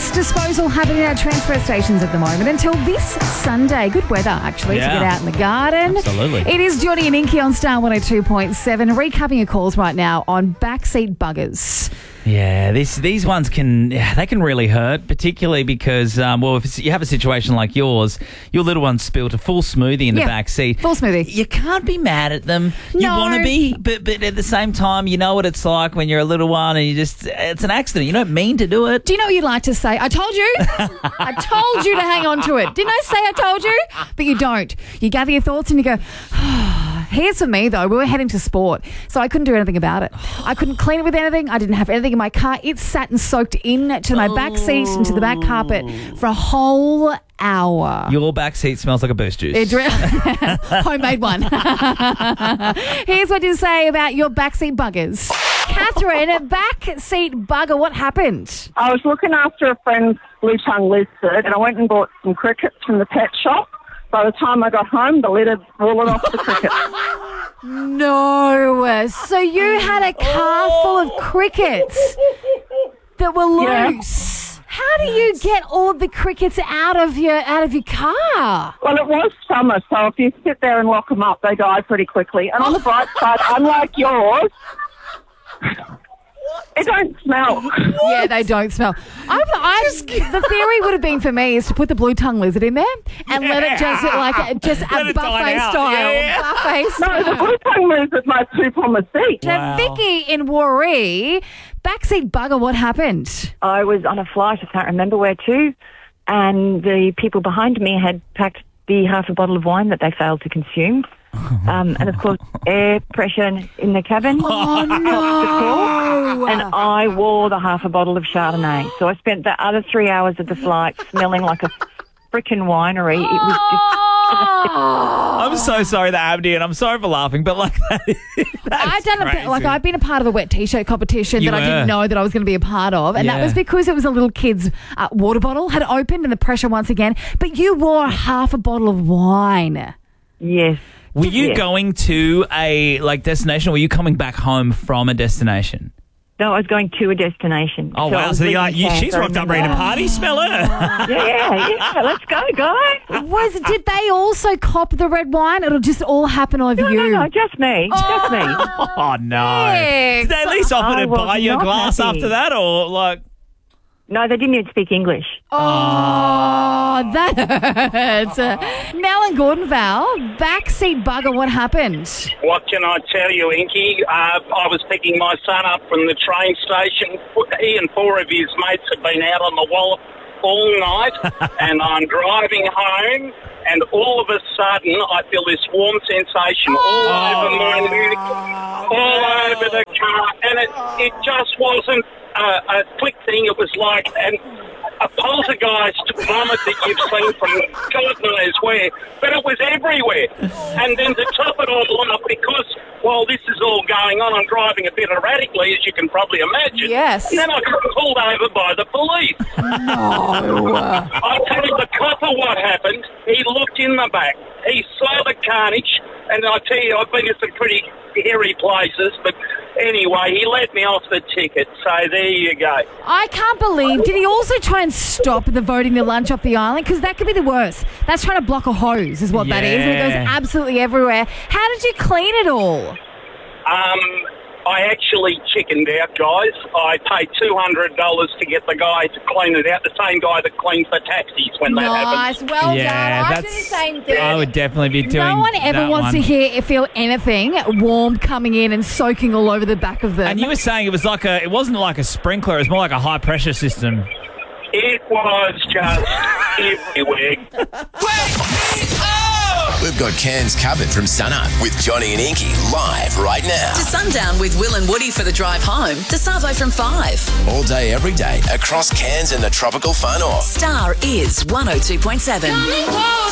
waste disposal happening at transfer stations at the moment until this Sunday. Good weather, actually, to get out in the garden. Absolutely. It is Johnny and Inky on Star 102.7. Recapping your calls right now on backseat buggers. Yeah, these ones can really hurt, particularly because, if you have a situation like yours, your little one spilled a full smoothie in the back seat. Full smoothie. You can't be mad at them. You want to be, but at the same time, you know what it's like when you're a little one and it's an accident. You don't mean to do it. Do you know what you'd like to say? I told you. I told you to hang on to it. Didn't I say I told you? But you don't. You gather your thoughts and you go, Here's for me, though. We were heading to sport, so I couldn't do anything about it. I couldn't clean it with anything. I didn't have anything in my car. It sat and soaked into my back seat and to the back carpet for a whole hour. Your back seat smells like a Boost juice. Homemade one. Here's what you say about your backseat buggers. Catherine, a backseat bugger, what happened? I was looking after a friend's blue-tongue lizard, and I went and bought some crickets from the pet shop. By the time I got home, the lid had fallen off the cricket. No. So you had a car full of crickets that were loose. Yeah. How do you get all of the crickets out of your car? Well, it was summer, so if you sit there and lock them up, they die pretty quickly. And on the bright side, unlike yours, it don't smell. Yeah, they don't smell. The theory would have been for me is to put the blue tongue lizard in there and let it just a buffet style. Yeah. Buffet style. No, the blue tongue lizard might poop on the seat. Now, Vicky in Warree, backseat bugger, what happened? I was on a flight, I can't remember where to, and the people behind me had packed the half a bottle of wine that they failed to consume. And of course, air pressure in the cabin. Oh, no. And I wore the half a bottle of Chardonnay. So I spent the other 3 hours of the flight smelling like a frickin' winery. It was just... I'm so sorry that happened to you, and I'm sorry for laughing, but I've been a part of a wet T-shirt competition I didn't know that I was going to be a part of, and that was because it was a little kid's water bottle had opened and the pressure once again. But you wore half a bottle of wine. Yes. Were you going to a destination, or were you coming back home from a destination? No, I was going to a destination. Oh, wow. So she's rocked up ready to party. Smell her. Yeah. Let's go, guys. Did they also cop the red wine? It'll just all happen over you. No, just me. Just me. Oh, no. Thanks. Did they at least offer to buy you a glass after that, or like... No, they didn't even speak English. Oh, that hurts. Nell and Gordon Val, backseat bugger, what happened? What can I tell you, Inky? I was picking my son up from the train station. He and four of his mates had been out on the wallop all night, and I'm driving home, and all of a sudden I feel this warm sensation all over my neck, all over the car, and it just wasn't a quick thing. It was like a poltergeist vomit that you've seen from God knows where, but it was everywhere. And then to top it all on, because while this is all going on, I'm driving a bit erratically, as you can probably imagine. Yes. And then I got pulled over by the police. No. I told the copper what happened. He looked in the back. He saw the carnage, and I tell you, I've been to some pretty hairy places, but anyway, he let me off the ticket, so there you go. I can't believe, did he also try and stop the voting the lunch off the island? Because that could be the worst. That's trying to block a hose is what that is, and it goes absolutely everywhere. How did you clean it all? I actually chickened out, guys. I paid $200 to get the guy to clean it out, the same guy that cleans the taxis when that happens. Nice, well done. I do the same thing. I would definitely be doing No one ever wants to feel anything warm coming in and soaking all over the back of them. And you were saying it wasn't like a sprinkler, it was more like a high pressure system. It was just everywhere. We've got Cairns covered from sunup with Johnny and Inky live right now. To sundown with Will and Woody for the drive home. To Savo from 5. All day, every day, across Cairns and the tropical far north. Star is 102.7.